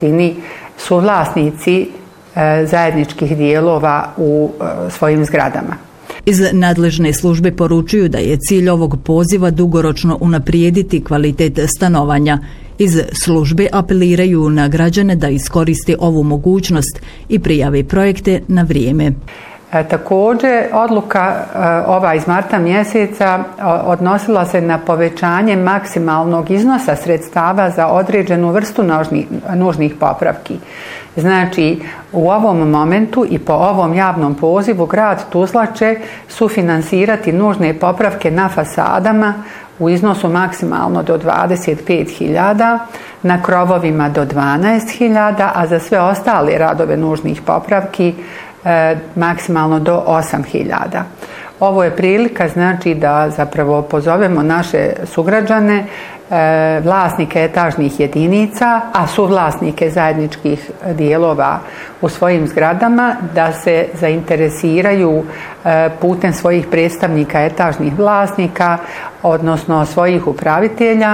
su vlasnici zajedničkih dijelova u svojim zgradama. Iz nadležne službe poručuju da je cilj ovog poziva dugoročno unaprijediti kvalitet stanovanja. Iz službe apeliraju na građane da iskoriste ovu mogućnost i prijave projekte na vrijeme. Također, odluka ova iz marta mjeseca odnosila se na povećanje maksimalnog iznosa sredstava za određenu vrstu nužnih popravki. Znači, u ovom momentu i po ovom javnom pozivu grad Tuzla će sufinansirati nužne popravke na fasadama u iznosu maksimalno do 25.000, na krovovima do 12.000, a za sve ostale radove nužnih popravki maksimalno do 8.000. Ovo je prilika, znači, da zapravo pozovemo naše sugrađane, vlasnike etažnih jedinica, a suvlasnike zajedničkih dijelova u svojim zgradama, da se zainteresiraju putem svojih predstavnika etažnih vlasnika, odnosno svojih upravitelja,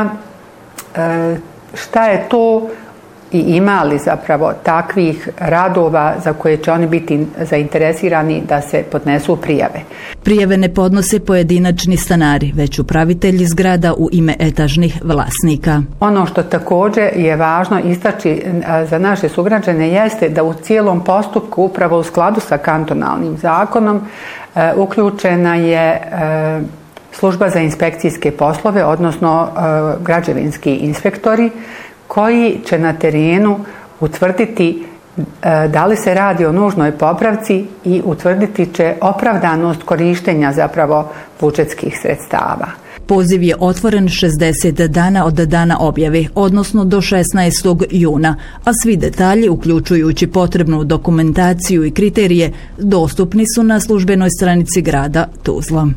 šta je to i ima li zapravo takvih radova za koje će oni biti zainteresirani da se podnesu prijave. Prijave ne podnose pojedinačni stanari, već upravitelji zgrada u ime etažnih vlasnika. Ono što također je važno istaći za naše sugrađane jeste da u cijelom postupku, upravo u skladu sa kantonalnim zakonom, uključena je služba za inspekcijske poslove, odnosno građevinski inspektori, koji će na terenu utvrditi da li se radi o nužnoj popravci i utvrditi će opravdanost korištenja zapravo budžetskih sredstava. Poziv je otvoren 60 dana od dana objave, odnosno do 16. juna, a svi detalji, uključujući potrebnu dokumentaciju i kriterije, dostupni su na službenoj stranici grada Tuzla.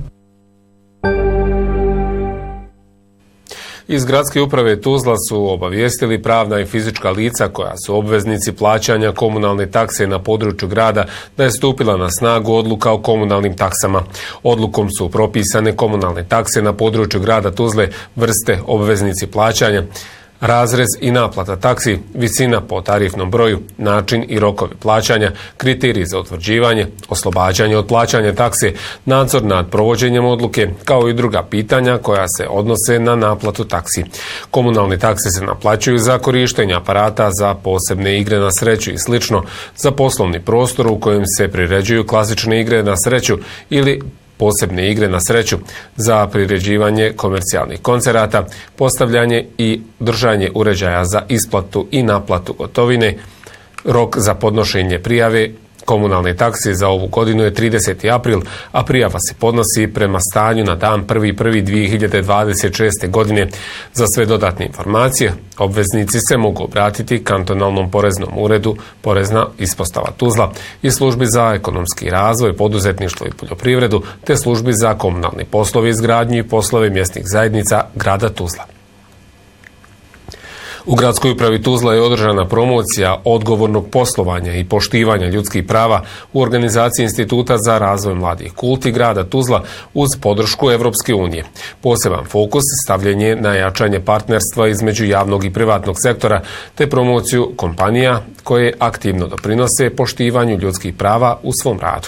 Iz Gradske uprave Tuzla su obavijestili pravna i fizička lica koja su obveznici plaćanja komunalne takse na području grada da je stupila na snagu odluka o komunalnim taksama. Odlukom su propisane komunalne takse na području grada Tuzle, vrste obveznici plaćanja, razrez i naplata taksi, visina po tarifnom broju, način i rokovi plaćanja, kriteriji za utvrđivanje, oslobađanje od plaćanja takse, nadzor nad provođenjem odluke, kao i druga pitanja koja se odnose na naplatu taksi. Komunalne takse se naplaćuju za korištenje aparata za posebne igre na sreću i slično, za poslovni prostor u kojem se priređuju klasične igre na sreću ili posebne igre na sreću, za priređivanje komercijalnih koncerata, postavljanje i držanje uređaja za isplatu i naplatu gotovine. Rok za podnošenje prijave komunalne takse za ovu godinu je 30. april, a prijava se podnosi prema stanju na dan 1.1.2026. godine. Za sve dodatne informacije, obveznici se mogu obratiti kantonalnom poreznom uredu, porezna ispostava Tuzla i službi za ekonomski razvoj, poduzetništvo i poljoprivredu, te službi za komunalni poslovi, izgradnju i poslove mjesnih zajednica grada Tuzla. U Gradskoj upravi Tuzla je održana promocija odgovornog poslovanja i poštivanja ljudskih prava u organizaciji Instituta za razvoj mladih Kulti grada Tuzla uz podršku Evropske unije. Poseban fokus stavljen je na jačanje partnerstva između javnog i privatnog sektora te promociju kompanija koje aktivno doprinose poštivanju ljudskih prava u svom radu.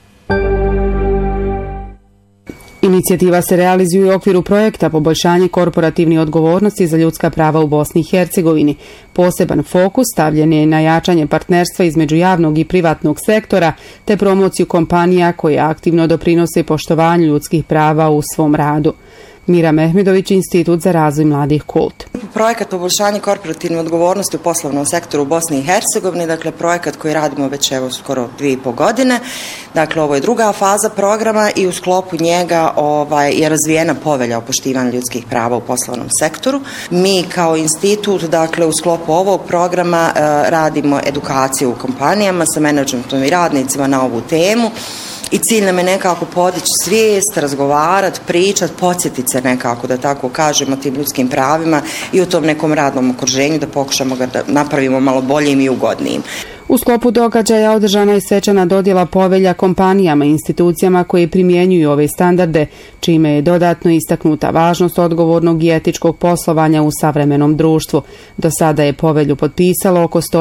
Inicijativa se realizuje u okviru projekta poboljšanje korporativne odgovornosti za ljudska prava u Bosni i Hercegovini. Poseban fokus stavljen je na jačanje partnerstva između javnog i privatnog sektora te promociju kompanija koje aktivno doprinose poštovanju ljudskih prava u svom radu. Mira Mehmedović, Institut za razvoj mladih Kult. Projekat poboljšanje korporativne odgovornosti u poslovnom sektoru u Bosni i Hercegovini, dakle projekat koji radimo već skoro 2,5 godine. Dakle, ovo je druga faza programa i u sklopu njega je razvijena povelja o poštivanju ljudskih prava u poslovnom sektoru. Mi kao institut, dakle, u sklopu ovog programa radimo edukaciju u kompanijama sa menadžmentom i radnicima na ovu temu. I cilj nam je nekako podići svijest, razgovarati, pričati, podsjetiti se nekako, da tako kažemo, tim ljudskim pravima i u tom nekom radnom okruženju da pokušamo ga da napravimo malo boljim i ugodnijim. U sklopu događaja održana je svečana dodjela povelja kompanijama i institucijama koje primjenjuju ove standarde, čime je dodatno istaknuta važnost odgovornog i etičkog poslovanja u savremenom društvu. Do sada je povelju potpisalo oko 100